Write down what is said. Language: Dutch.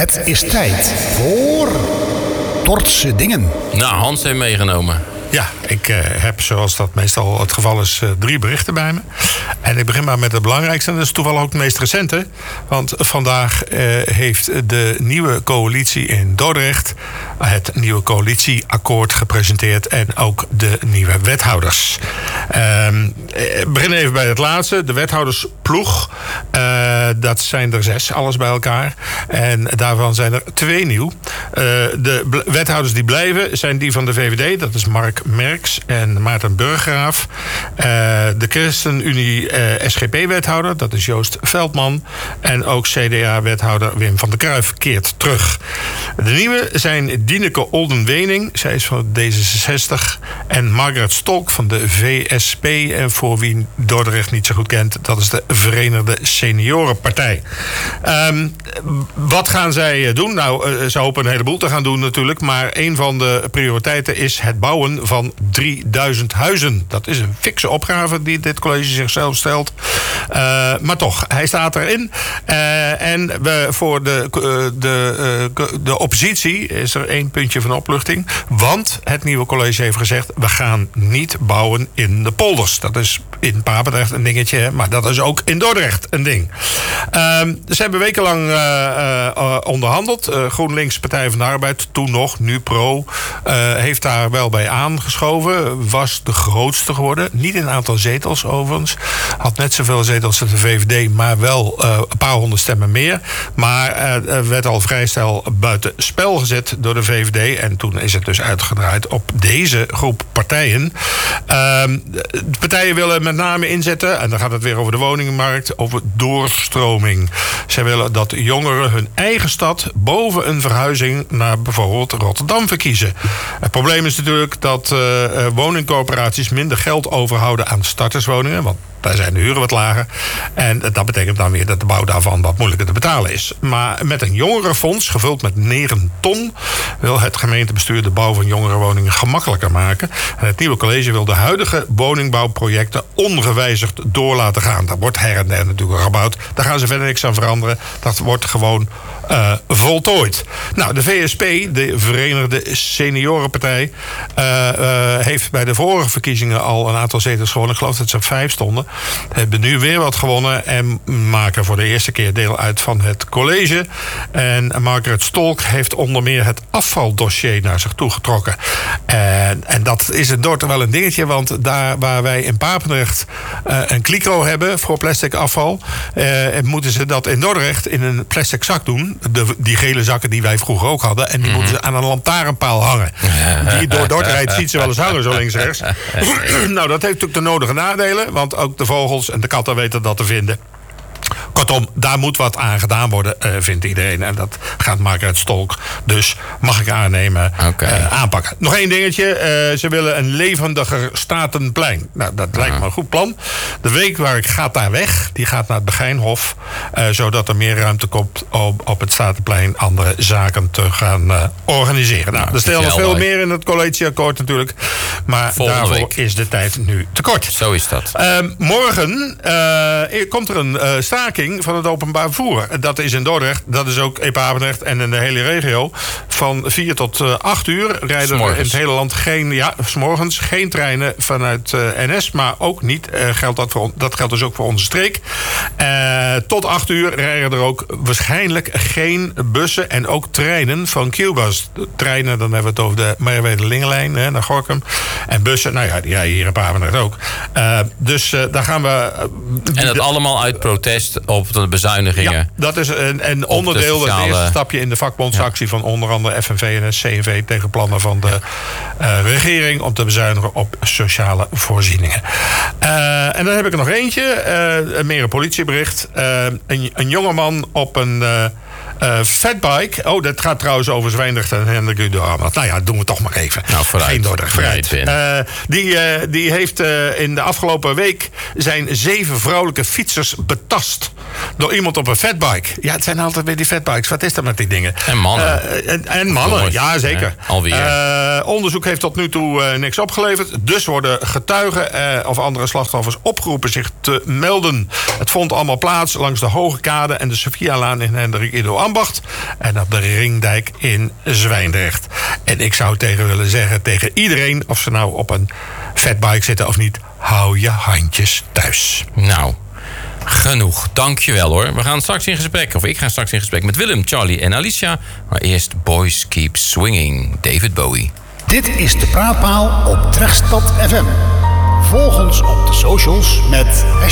Het is tijd voor Dordtse dingen. Nou, Hans heeft meegenomen. Ja, ik heb, zoals dat meestal het geval is, 3 berichten bij me. En ik begin maar met het belangrijkste. En dat is toevallig ook het meest recente. Want vandaag heeft de nieuwe coalitie in Dordrecht het nieuwe coalitieakkoord gepresenteerd. En ook de nieuwe wethouders. Ik begin even bij het laatste. De wethoudersploeg. Dat zijn er 6, alles bij elkaar. En daarvan zijn er 2 nieuw. De wethouders die blijven zijn die van de VVD. Dat is Mark Merks en Maarten Burggraaf. De ChristenUnie SGP-wethouder, dat is Joost Veldman. En ook CDA-wethouder Wim van der Kruijf keert terug. De nieuwe zijn Dieneke Oldenwening, zij is van D66. En Margaret Stolk van de VSP. En voor wie Dordrecht niet zo goed kent, dat is de Verenigde Seniorenpartij. Wat gaan zij doen? Nou, ze hopen een heleboel te gaan doen natuurlijk. Maar een van de prioriteiten is het bouwen van 3000 huizen. Dat is een fikse opgave die dit college zichzelf stelt. Maar toch, hij staat erin. En voor de oppositie is er 1 puntje van opluchting. Want het nieuwe college heeft gezegd, we gaan niet bouwen in de polders. Dat is in Papendrecht een dingetje, maar dat is ook in Dordrecht een ding. Ze hebben wekenlang onderhandeld. GroenLinks, Partij van de Arbeid, toen nog, nu Pro, heeft daar wel bij aangeschoven. Was de grootste geworden. Niet in aantal zetels overigens. Had net zoveel zetels als de VVD, maar wel een paar honderd stemmen meer. Maar werd al vrij snel buiten spel gezet door de VVD. En toen is het dus uitgedraaid op deze groep partijen. De partijen willen met name inzetten, en dan gaat het weer over de woningmarkt, over doorstroming. Zij willen dat jongeren hun eigen stad boven een verhuizing naar bijvoorbeeld Rotterdam verkiezen. Het probleem is natuurlijk dat woningcorporaties minder geld overhouden aan starterswoningen, want daar zijn de huren wat lager. En dat betekent dan weer dat de bouw daarvan wat moeilijker te betalen is. Maar met een jongerenfonds, gevuld met 9 ton... wil het gemeentebestuur de bouw van jongerenwoningen gemakkelijker maken. En het nieuwe college wil de huidige woningbouwprojecten ongewijzigd door laten gaan. Dat wordt her en der natuurlijk gebouwd. Daar gaan ze verder niks aan veranderen. Dat wordt gewoon voltooid. Nou, de VSP, de Verenigde Seniorenpartij, heeft bij de vorige verkiezingen al een aantal zetels gewonnen. Ik geloof dat ze op 5 stonden. Hebben nu weer wat gewonnen en maken voor de eerste keer deel uit van het college. En Margaret Stolk heeft onder meer het afvaldossier naar zich toe getrokken. En dat is in Dordrecht wel een dingetje, want daar waar wij in Papendrecht een kliko hebben voor plastic afval, moeten ze dat in Dordrecht in een plastic zak doen. Die gele zakken die wij vroeger ook hadden. En die moeten ze aan een lantaarnpaal hangen. Die door Dordrecht ziet ze wel eens hangen, zo links-rechts. Nou, dat heeft natuurlijk de nodige nadelen. Want ook de vogels en de katten weten dat te vinden. Kortom, daar moet wat aan gedaan worden, vindt iedereen. En dat gaat Margaret Stolk, dus mag ik aannemen, aanpakken. Nog 1 dingetje. Ze willen een levendiger Statenplein. Nou, dat lijkt me een goed plan. De weekmarkt gaat daar weg. Die gaat naar het Begijnhof. Zodat er meer ruimte komt om op het Statenplein andere zaken te gaan organiseren. Nou, er stelt nog veel meer in het coalitieakkoord natuurlijk. Maar Volgende daarvoor week is de tijd nu te kort. Zo is dat. Morgen komt er een staking van het openbaar vervoer. Dat is in Dordrecht, dat is ook in Papendrecht en in de hele regio. Van 4 tot 8 uur rijden er in het hele land s'morgens geen treinen vanuit NS, maar ook niet. Dat geldt dus ook voor onze streek. Tot 8 uur rijden er ook waarschijnlijk geen bussen en ook treinen van QBus. Treinen, dan hebben we het over de Merwede-Lingelijn naar Gorinchem. En bussen, nou ja, die rijden hier in Papendrecht ook. Dus daar gaan we. En dat allemaal uit protest op de bezuinigingen. Ja, dat is een onderdeel, het eerste stapje in de vakbondsactie van onder andere FNV en CNV tegen plannen van de regering om te bezuinigen op sociale voorzieningen. En dan heb ik er nog eentje, meer een politiebericht. Een jongeman op een fatbike. Oh, dat gaat trouwens over Zwijndrecht en Hendrik Udo-Amert. Nou ja, doen we toch maar even. Nou, vooruit. Geen Dordrecht, vooruit. Die heeft in de afgelopen week zijn 7 vrouwelijke fietsers betast door iemand op een fatbike. Ja, het zijn altijd weer die fatbikes. Wat is dat met die dingen? En mannen. En mannen, ja zeker. Alweer. Onderzoek heeft tot nu toe niks opgeleverd. Dus worden getuigen of andere slachtoffers opgeroepen zich te melden. Het vond allemaal plaats langs de Hoge Kade en de Sophialaan in Hendrik Ido Amert. Ambacht en op de Ringdijk in Zwijndrecht. En ik zou willen zeggen tegen iedereen, of ze nou op een fatbike zitten of niet, hou je handjes thuis. Nou, genoeg. Dankjewel hoor. We gaan straks in gesprek, of ik ga straks in gesprek met Willem, Charlie en Alicia. Maar eerst Boys Keep Swinging, David Bowie. Dit is de Praatpaal op Trekstad FM. Volg ons op de socials met